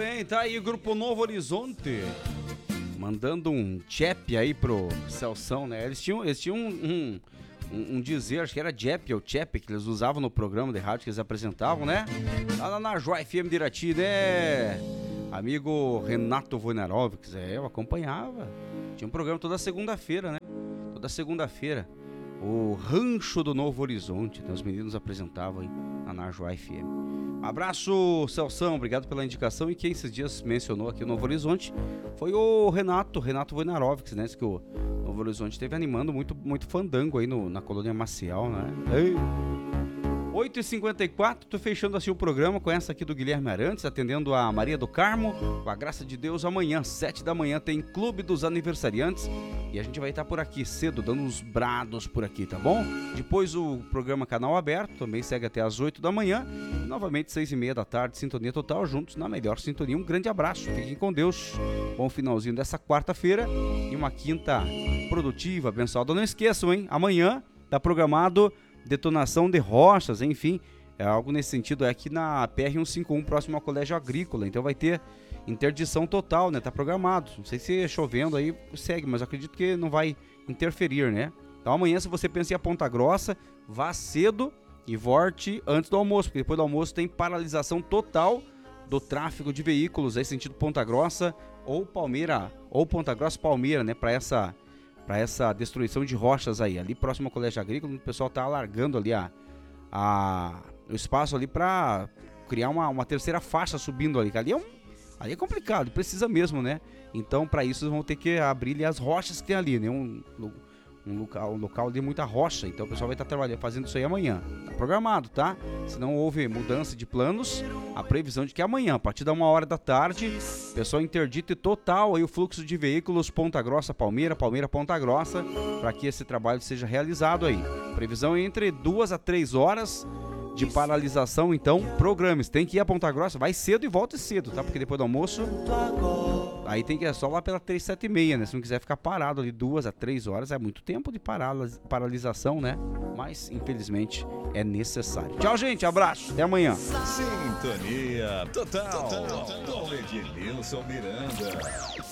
bem, tá aí o Grupo Novo Horizonte. Mandando um chap aí pro Celção, né? Eles tinham um dizer, acho que era jap ou chap, que eles usavam no programa de rádio que eles apresentavam, né? Lá na Joy FM de Irati, né? Amigo Renato Wojnarowicz, eu acompanhava. Tinha um programa toda segunda-feira, né? Toda segunda-feira. O Rancho do Novo Horizonte, né? Os meninos apresentavam aí na Joy FM. Abraço, Celção, obrigado pela indicação. E quem esses dias mencionou aqui o Novo Horizonte foi o Renato Wojnarowicz, né? Diz que o Novo Horizonte esteve animando muito fandango aí na Colônia Maciel, né? Ei. 8h54, tô fechando assim o programa com essa aqui do Guilherme Arantes, atendendo a Maria do Carmo. Com a graça de Deus, amanhã, 7 da manhã, tem Clube dos Aniversariantes. E a gente vai estar por aqui cedo, dando uns brados por aqui, tá bom? Depois o programa Canal Aberto, também segue até as 8 da manhã. E novamente, 6h30 da tarde, Sintonia Total, juntos na melhor sintonia. Um grande abraço, fiquem com Deus. Bom finalzinho dessa quarta-feira e uma quinta produtiva, abençoada. Não esqueçam, hein? Amanhã tá programado detonação de rochas, enfim, é algo nesse sentido, é aqui na PR-151, próximo ao Colégio Agrícola, então vai ter interdição total, né, tá programado, não sei se chovendo aí, segue, mas eu acredito que não vai interferir, né, então amanhã se você pensa em ir a Ponta Grossa, vá cedo e volte antes do almoço, porque depois do almoço tem paralisação total do tráfego de veículos, aí sentido Ponta Grossa ou Palmeira, ou Ponta Grossa Palmeira, né, para essa destruição de rochas aí, ali próximo ao Colégio Agrícola, o pessoal tá alargando ali o espaço ali para criar uma terceira faixa subindo ali, que ali é complicado, precisa mesmo, né? Então, para isso, vão ter que abrir ali as rochas que tem ali, né? Um local de muita rocha, então o pessoal vai estar trabalhando, fazendo isso aí amanhã. Tá programado, tá? Se não houve mudança de planos, a previsão de que amanhã, a partir da 1h da tarde, o pessoal interdite total aí o fluxo de veículos Ponta Grossa, Palmeira, Ponta Grossa, para que esse trabalho seja realizado aí. Previsão entre 2 a 3 horas de paralisação, então programe-se. Tem que ir a Ponta Grossa, vai cedo e volte cedo, tá? Porque depois do almoço, aí tem que ir só lá pela 376, né? Se não quiser ficar parado ali 2 a 3 horas, é muito tempo de paralisação, né? Mas, infelizmente, é necessário. Tchau, gente, abraço, até amanhã. Sintonia total. Com Edilson Miranda.